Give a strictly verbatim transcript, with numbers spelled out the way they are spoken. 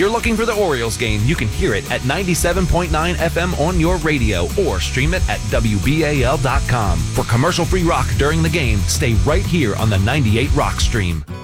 you're looking for the Orioles game, you can hear it at ninety-seven point nine F M on your radio or stream it at W B A L dot com. For commercial-free rock during the game, stay right here on the ninety-eight Rock Stream.